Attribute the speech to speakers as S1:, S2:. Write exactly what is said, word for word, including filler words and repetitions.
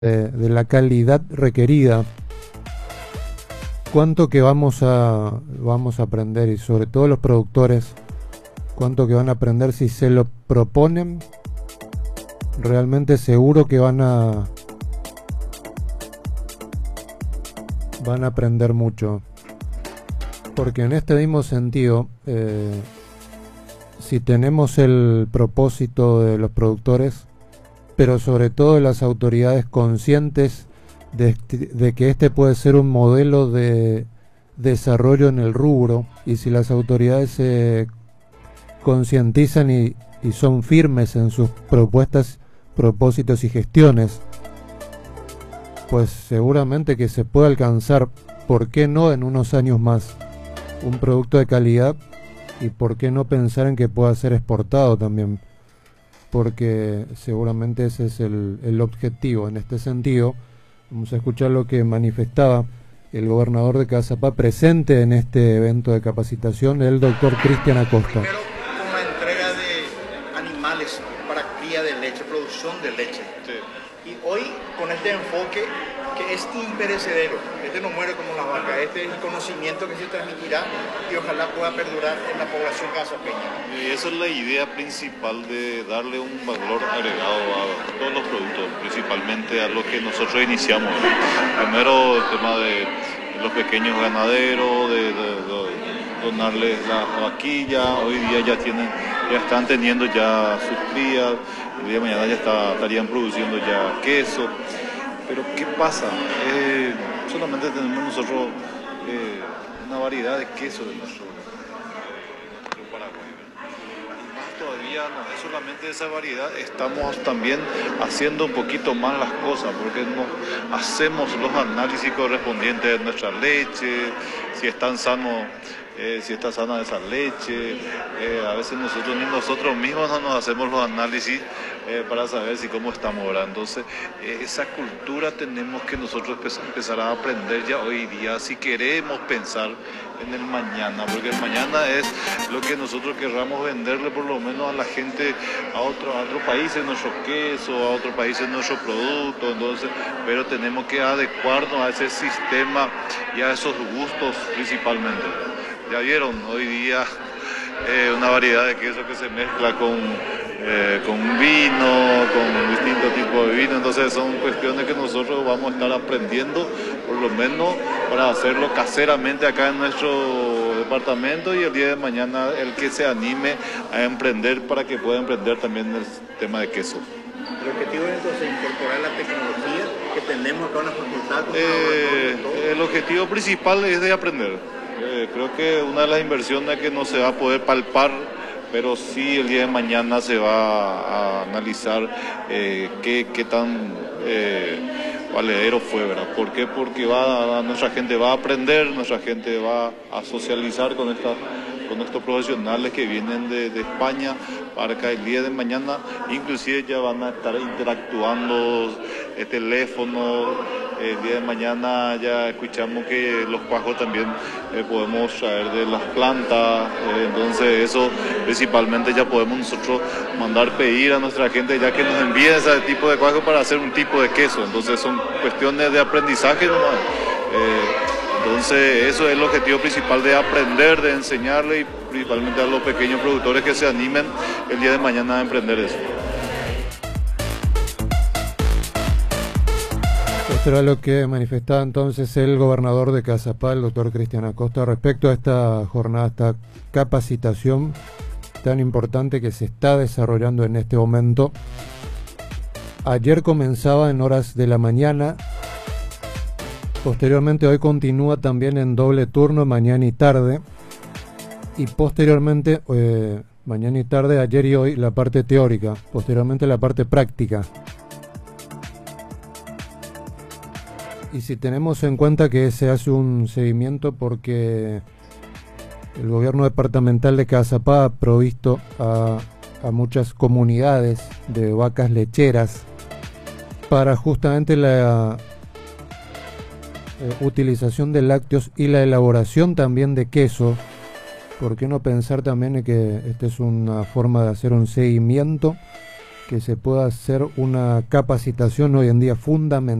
S1: de, de la calidad requerida, cuánto que vamos a, vamos a aprender, y sobre todo los productores, cuánto que van a aprender si se lo proponen. Realmente seguro que van a van a aprender mucho, porque en este mismo sentido, eh, si tenemos el propósito de los productores, pero sobre todo de las autoridades conscientes de, de que este puede ser un modelo de desarrollo en el rubro, y si las autoridades se concientizan y, y son firmes en sus propuestas, propósitos y gestiones, pues seguramente que se puede alcanzar, ¿por qué no en unos años más, un producto de calidad? Y por qué no pensar en que pueda ser exportado también, porque seguramente ese es el, el objetivo. En este sentido, vamos a escuchar lo que manifestaba el gobernador de Caazapá presente en este evento de capacitación, el doctor Cristian Acosta.
S2: Primero, con la entrega de animales para cría de leche, producción de leche. Sí. Y hoy, con este enfoque que es imperecedero, este no muere como la vaca, este es el conocimiento que se transmitirá y ojalá pueda perdurar en la población cazapeña.
S3: Y esa es la idea principal, de darle un valor agregado a todos los productos, principalmente a lo que nosotros iniciamos. Primero el tema de los pequeños ganaderos, de, de, de donarles la vaquilla. Hoy día ya tienen, ya están teniendo ya sus crías, el día de mañana ya está, estarían produciendo ya queso. Pero ¿qué pasa? Eh, solamente tenemos nosotros eh, una variedad de queso de nuestro, nuestro Paraguay. Y más todavía no es solamente esa variedad, estamos también haciendo un poquito más las cosas, porque no hacemos los análisis correspondientes de nuestra leche, si están sanos. Eh, si está sana esa leche, eh, a veces nosotros ni nosotros mismos no nos hacemos los análisis eh, para saber si cómo estamos ahora. Entonces, eh, esa cultura tenemos que nosotros empezar a aprender ya hoy día, si queremos pensar en el mañana, porque el mañana es lo que nosotros querramos venderle por lo menos a la gente, a otro, a otro país en nuestro queso, a otro país en nuestro producto. Entonces, pero tenemos que adecuarnos a ese sistema y a esos gustos principalmente. Ya vieron, hoy día eh, una variedad de queso que se mezcla con, eh, con vino, con distintos tipos de vino. Entonces son cuestiones que nosotros vamos a estar aprendiendo, por lo menos para hacerlo caseramente acá en nuestro departamento, y el día de mañana el que se anime a emprender, para que pueda emprender también el tema de queso.
S2: El objetivo es entonces incorporar la tecnología que tenemos acá en la facultad.
S3: Eh, el objetivo principal es de aprender. Eh, creo que una de las inversiones que no se va a poder palpar, pero sí el día de mañana se va a analizar eh, qué, qué tan eh, valedero fue, ¿verdad? ¿Por qué? Porque va, nuestra gente va a aprender, nuestra gente va a socializar con esta, con estos profesionales que vienen de, de España, para que el día de mañana inclusive ya van a estar interactuando, eh, teléfono. El día de mañana ya escuchamos que los cuajos también eh, podemos traer de las plantas, eh, entonces eso principalmente ya podemos nosotros mandar pedir a nuestra gente ya que nos envíe ese tipo de cuajos para hacer un tipo de queso. Entonces son cuestiones de aprendizaje nomás. Eh, entonces eso es el objetivo principal, de aprender, de enseñarle, y principalmente a los pequeños productores que se animen el día de mañana a emprender eso.
S1: Esto era lo que manifestaba entonces el gobernador de Caazapá, el doctor Cristian Acosta, respecto a esta jornada, esta capacitación tan importante que se está desarrollando en este momento. Ayer comenzaba en horas de la mañana, posteriormente hoy continúa también en doble turno, mañana y tarde, y posteriormente, eh, mañana y tarde, ayer y hoy, la parte teórica, posteriormente la parte práctica. Y si tenemos en cuenta que se hace un seguimiento porque el gobierno departamental de Caazapá ha provisto a, a muchas comunidades de vacas lecheras para justamente la eh, utilización de lácteos y la elaboración también de queso, ¿por qué no pensar también en que esta es una forma de hacer un seguimiento que se pueda hacer una capacitación hoy en día fundamental